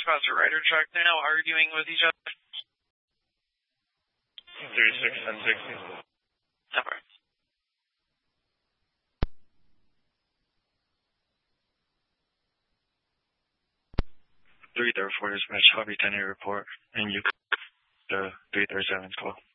spots are right or truck. They're now arguing with each other. 36 and 60. Okay. 334 dispatch, copy 10 report, and you the 337 call.